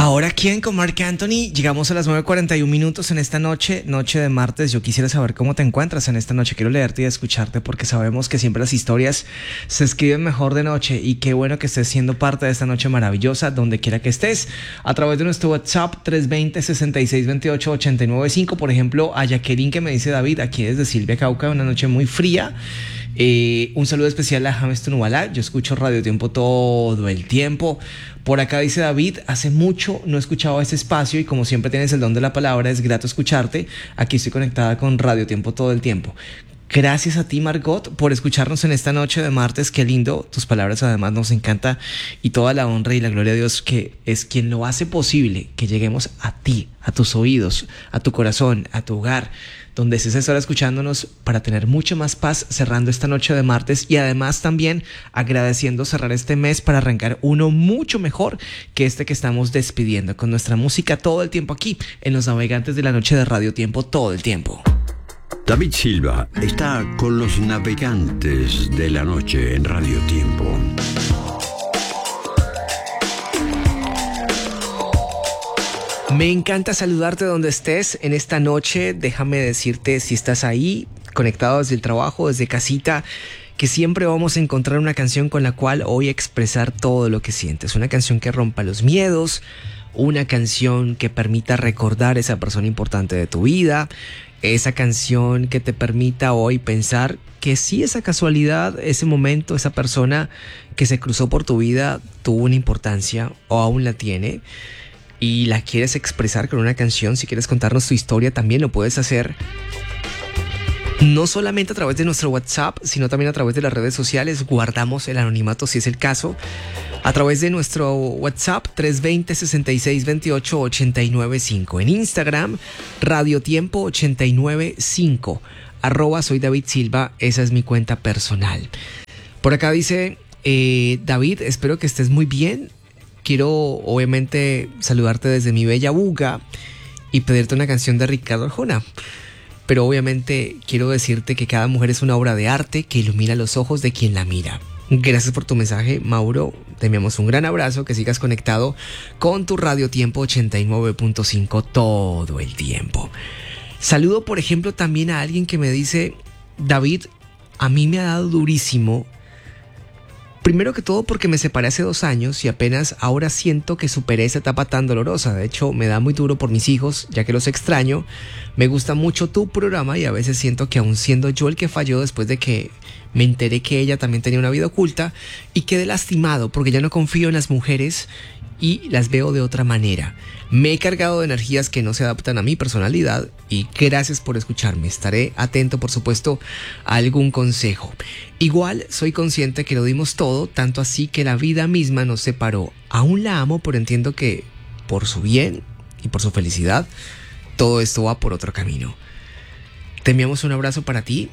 Ahora, ¿quién con Marc Anthony? Llegamos a las 9:41 en esta noche de martes. Yo quisiera saber cómo te encuentras en esta noche. Quiero leerte y escucharte porque sabemos que siempre las historias se escriben mejor de noche. Y qué bueno que estés siendo parte de esta noche maravillosa, donde quiera que estés. A través de nuestro WhatsApp 320-6628-895. Por ejemplo, a Jacqueline que me dice: David, aquí desde Silvia, Cauca, una noche muy fría. Un saludo especial a James Tunubalá. Yo escucho Radio Tiempo todo el tiempo. Por acá dice David: hace mucho no escuchaba este espacio y como siempre tienes el don de la palabra, es grato escucharte. Aquí estoy conectada con Radio Tiempo todo el tiempo. Gracias a ti, Margot, por escucharnos en esta noche de martes. Qué lindo, tus palabras además nos encanta, y toda la honra y la gloria a Dios, que es quien lo hace posible que lleguemos a ti, a tus oídos, a tu corazón, a tu hogar, donde estés ahora escuchándonos, para tener mucha más paz cerrando esta noche de martes, y además también agradeciendo cerrar este mes para arrancar uno mucho mejor que este que estamos despidiendo, con nuestra música todo el tiempo aquí en Los Navegantes de la Noche de Radio Tiempo todo el tiempo. David Silva está con Los Navegantes de la Noche en Radio Tiempo. Me encanta saludarte donde estés en esta noche. Déjame decirte, si estás ahí, conectado desde el trabajo, desde casita, que siempre vamos a encontrar una canción con la cual hoy expresar todo lo que sientes. Una canción que rompa los miedos, una canción que permita recordar a esa persona importante de tu vida, esa canción que te permita hoy pensar que sí, esa casualidad, ese momento, esa persona que se cruzó por tu vida tuvo una importancia o aún la tiene, y la quieres expresar con una canción. Si quieres contarnos tu historia, también lo puedes hacer, no solamente a través de nuestro WhatsApp, sino también a través de las redes sociales. Guardamos el anonimato si es el caso, a través de nuestro WhatsApp 320-6628-895. En Instagram, Radio Tiempo 895. @soy David Silva, esa es mi cuenta personal. Por acá dice David, espero que estés muy bien. Quiero obviamente saludarte desde mi bella Buga y pedirte una canción de Ricardo Arjona. Pero obviamente quiero decirte que cada mujer es una obra de arte que ilumina los ojos de quien la mira. Gracias por tu mensaje, Mauro. Te enviamos un gran abrazo, que sigas conectado con tu Radio Tiempo 89.5 todo el tiempo. Saludo, por ejemplo, también a alguien que me dice: David, a mí me ha dado durísimo. Primero que todo porque me separé hace 2 años y apenas ahora siento que superé esa etapa tan dolorosa. De hecho, me da muy duro por mis hijos, ya que los extraño. Me gusta mucho tu programa y a veces siento que aún siendo yo el que falló, después de que me enteré que ella también tenía una vida oculta, y quedé lastimado porque ya no confío en las mujeres y las veo de otra manera. Me he cargado de energías que no se adaptan a mi personalidad, y gracias por escucharme. Estaré atento, por supuesto, a algún consejo. Igual soy consciente que lo dimos todo, tanto así que la vida misma nos separó. Aún la amo, pero entiendo que por su bien y por su felicidad, todo esto va por otro camino. Te enviamos un abrazo para ti,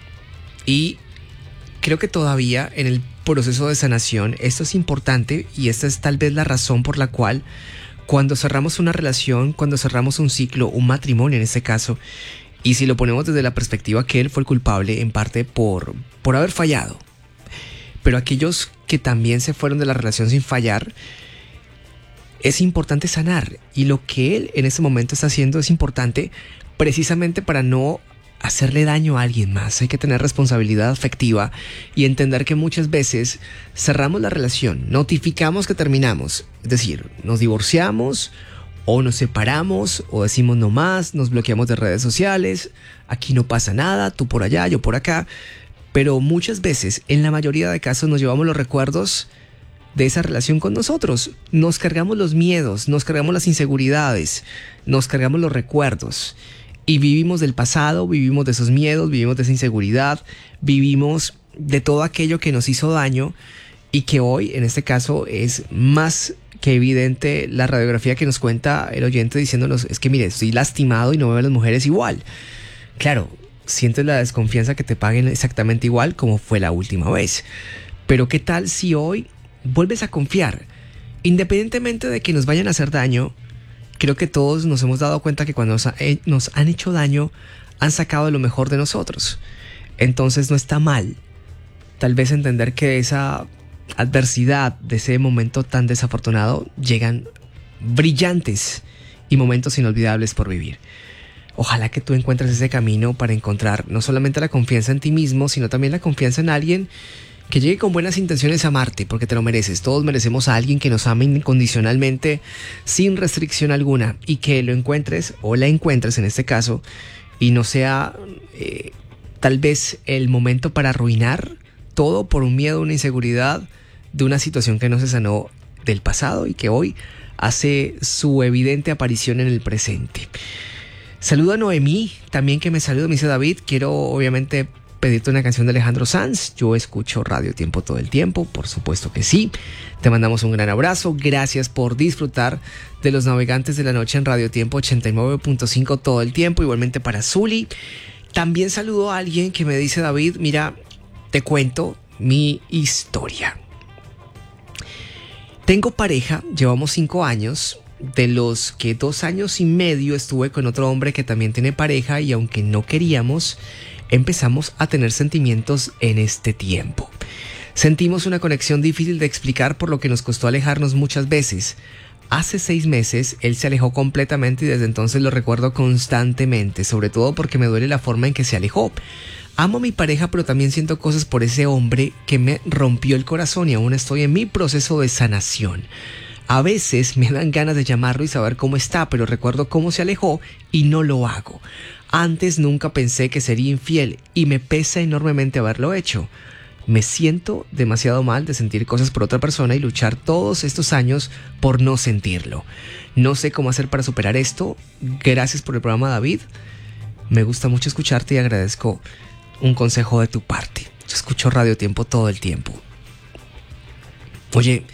y creo que todavía en el proceso de sanación esto es importante, y esta es tal vez la razón por la cual cuando cerramos una relación, cuando cerramos un ciclo, un matrimonio en este caso, y si lo ponemos desde la perspectiva que él fue el culpable en parte por haber fallado, pero aquellos que también se fueron de la relación sin fallar, es importante sanar, y lo que él en ese momento está haciendo es importante precisamente para no hacerle daño a alguien más. Hay que tener responsabilidad afectiva y entender que muchas veces cerramos la relación, notificamos que terminamos, es decir, nos divorciamos o nos separamos o decimos no más, nos bloqueamos de redes sociales, aquí no pasa nada, tú por allá, yo por acá, pero muchas veces, en la mayoría de casos, nos llevamos los recuerdos de esa relación con nosotros, nos cargamos los miedos, nos cargamos las inseguridades, nos cargamos los recuerdos. Y vivimos del pasado, vivimos de esos miedos, vivimos de esa inseguridad, vivimos de todo aquello que nos hizo daño, y que hoy, en este caso, es más que evidente la radiografía que nos cuenta el oyente diciéndonos: es que mire, estoy lastimado y no veo a las mujeres igual. Claro, sientes la desconfianza que te paguen exactamente igual como fue la última vez. Pero ¿qué tal si hoy vuelves a confiar? Independientemente de que nos vayan a hacer daño, creo que todos nos hemos dado cuenta que cuando nos han hecho daño, han sacado lo mejor de nosotros. Entonces no está mal tal vez entender que esa adversidad, de ese momento tan desafortunado, llegan brillantes y momentos inolvidables por vivir. Ojalá que tú encuentres ese camino para encontrar no solamente la confianza en ti mismo, sino también la confianza en alguien que llegue con buenas intenciones a amarte, porque te lo mereces. Todos merecemos a alguien que nos ame incondicionalmente, sin restricción alguna, y que lo encuentres o la encuentres en este caso, y no sea tal vez el momento para arruinar todo por un miedo, una inseguridad de una situación que no se sanó del pasado y que hoy hace su evidente aparición en el presente. Saludo a Noemí, también que me saluda, me dice David, quiero obviamente pedirte una canción de Alejandro Sanz. Yo escucho Radio Tiempo todo el tiempo, por supuesto que sí. Te mandamos un gran abrazo, gracias por disfrutar de Los Navegantes de la Noche en Radio Tiempo 89.5 todo el tiempo, igualmente para Zuli. También saludo a alguien que me dice, David, mira, te cuento mi historia. Tengo pareja, llevamos 5 años, de los que 2 años y medio estuve con otro hombre que también tiene pareja, y aunque no queríamos, empezamos a tener sentimientos en este tiempo. Sentimos una conexión difícil de explicar, por lo que nos costó alejarnos muchas veces. Hace 6 meses él se alejó completamente y desde entonces lo recuerdo constantemente, sobre todo porque me duele la forma en que se alejó. Amo a mi pareja, pero también siento cosas por ese hombre que me rompió el corazón y aún estoy en mi proceso de sanación. A veces me dan ganas de llamarlo y saber cómo está, pero recuerdo cómo se alejó y no lo hago. Antes nunca pensé que sería infiel y me pesa enormemente haberlo hecho. Me siento demasiado mal de sentir cosas por otra persona y luchar todos estos años por no sentirlo. No sé cómo hacer para superar esto. Gracias por el programa, David. Me gusta mucho escucharte y agradezco un consejo de tu parte. Yo escucho Radio Tiempo todo el tiempo. Oye,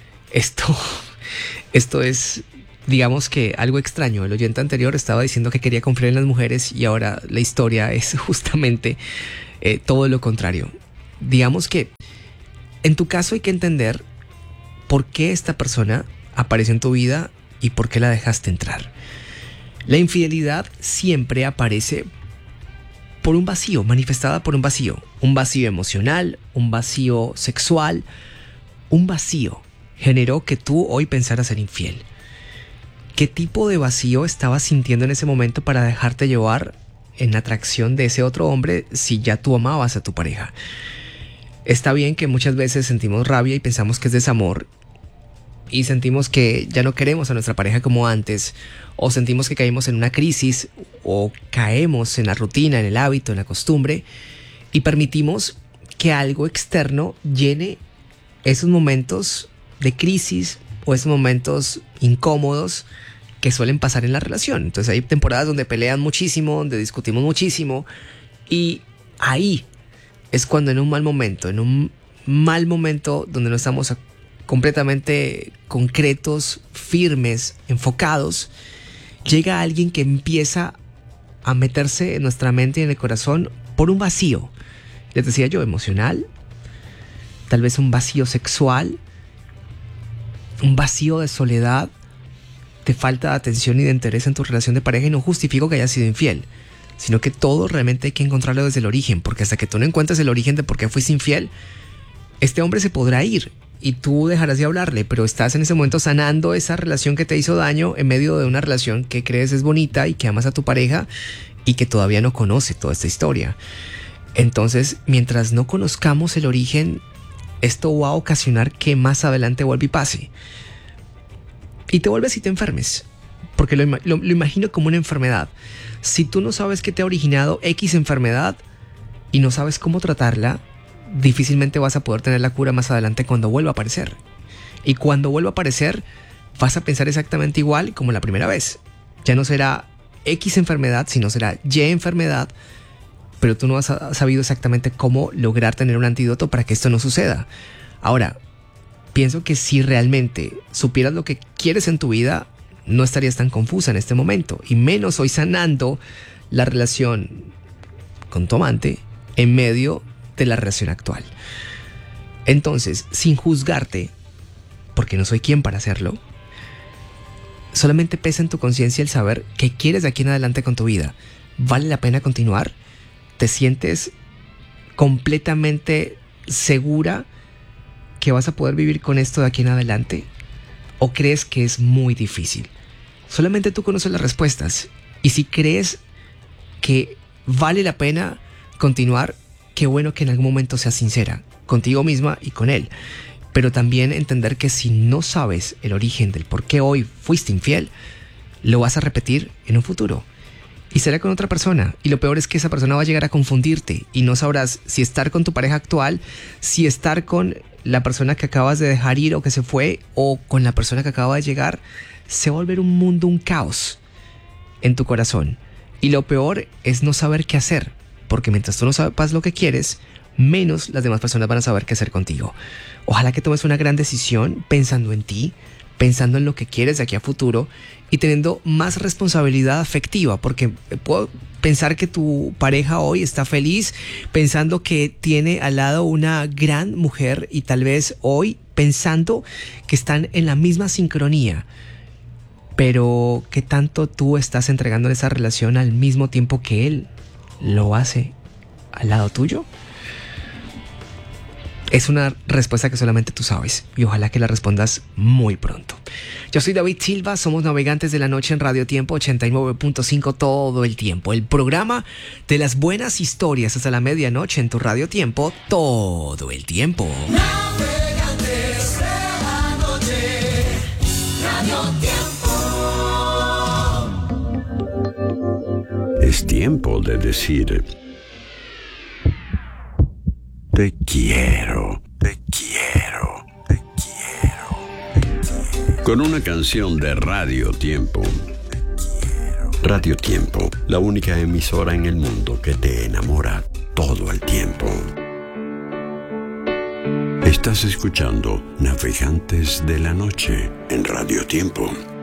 esto es, digamos que algo extraño. El oyente anterior estaba diciendo que quería confiar en las mujeres y ahora la historia es justamente todo lo contrario. Digamos que en tu caso hay que entender por qué esta persona apareció en tu vida y por qué la dejaste entrar. La infidelidad siempre aparece por un vacío, manifestada por un vacío emocional, un vacío sexual, un vacío generó que tú hoy pensaras ser infiel. ¿Qué tipo de vacío estabas sintiendo en ese momento para dejarte llevar en la atracción de ese otro hombre si ya tú amabas a tu pareja? Está bien que muchas veces sentimos rabia y pensamos que es desamor y sentimos que ya no queremos a nuestra pareja como antes, o sentimos que caímos en una crisis o caemos en la rutina, en el hábito, en la costumbre, y permitimos que algo externo llene esos momentos de crisis o esos momentos incómodos que suelen pasar en la relación. Entonces hay temporadas donde pelean muchísimo, donde discutimos muchísimo, y ahí es cuando en un mal momento donde no estamos completamente concretos, firmes, enfocados, llega alguien que empieza a meterse en nuestra mente y en el corazón por un vacío. Les decía yo, emocional, tal vez un vacío sexual, un vacío de soledad, de falta de atención y de interés en tu relación de pareja, y no justifico que hayas sido infiel, sino que todo realmente hay que encontrarlo desde el origen, porque hasta que tú no encuentres el origen de por qué fuiste infiel, este hombre se podrá ir y tú dejarás de hablarle, pero estás en ese momento sanando esa relación que te hizo daño en medio de una relación que crees es bonita y que amas a tu pareja y que todavía no conoce toda esta historia. Entonces, mientras no conozcamos el origen, esto va a ocasionar que más adelante vuelva y pase. Y te vuelves y te enfermes, porque lo imagino como una enfermedad. Si tú no sabes qué te ha originado X enfermedad y no sabes cómo tratarla, difícilmente vas a poder tener la cura más adelante cuando vuelva a aparecer. Y cuando vuelva a aparecer, vas a pensar exactamente igual como la primera vez. Ya no será X enfermedad, sino será Y enfermedad, pero tú no has sabido exactamente cómo lograr tener un antídoto para que esto no suceda. Ahora, pienso que si realmente supieras lo que quieres en tu vida, no estarías tan confusa en este momento, y menos hoy sanando la relación con tu amante en medio de la relación actual. Entonces, sin juzgarte, porque no soy quien para hacerlo, solamente pesa en tu conciencia el saber qué quieres de aquí en adelante con tu vida. ¿Vale la pena continuar? ¿Te sientes completamente segura que vas a poder vivir con esto de aquí en adelante? ¿O crees que es muy difícil? Solamente tú conoces las respuestas. Y si crees que vale la pena continuar, qué bueno que en algún momento seas sincera contigo misma y con él. Pero también entender que si no sabes el origen del por qué hoy fuiste infiel, lo vas a repetir en un futuro. Y será con otra persona. Y lo peor es que esa persona va a llegar a confundirte y no sabrás si estar con tu pareja actual, si estar con la persona que acabas de dejar ir o que se fue, o con la persona que acaba de llegar. Se va a volver un mundo, un caos en tu corazón. Y lo peor es no saber qué hacer, porque mientras tú no sepas lo que quieres, menos las demás personas van a saber qué hacer contigo. Ojalá que tomes una gran decisión pensando en ti, pensando en lo que quieres de aquí a futuro y teniendo más responsabilidad afectiva, porque puedo pensar que tu pareja hoy está feliz pensando que tiene al lado una gran mujer y tal vez hoy pensando que están en la misma sincronía. Pero ¿qué tanto tú estás entregando esa relación al mismo tiempo que él lo hace al lado tuyo? Es una respuesta que solamente tú sabes y ojalá que la respondas muy pronto. Yo soy David Silva, somos Navegantes de la Noche en Radio Tiempo 89.5 todo el tiempo. El programa de las buenas historias hasta la medianoche en tu Radio Tiempo todo el tiempo. Navegantes de la Noche, Radio Tiempo. Es tiempo de decir: te quiero, te quiero, te quiero, te quiero. Con una canción de Radio Tiempo. Radio Tiempo, la única emisora en el mundo que te enamora todo el tiempo. Estás escuchando Navegantes de la Noche en Radio Tiempo.